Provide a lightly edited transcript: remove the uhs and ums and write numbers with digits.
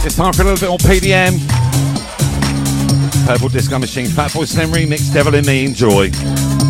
It's time for a little bit more PDM. Purple Disco Machine, Fatboy Slim remix, Devil in Me, enjoy.